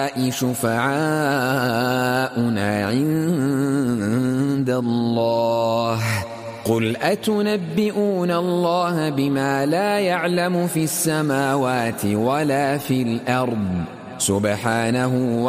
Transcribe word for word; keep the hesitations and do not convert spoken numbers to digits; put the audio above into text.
شفعاؤنا عند الله قل أتنبئون الله بما لا يعلم في السماوات ولا في الأرض سبحانه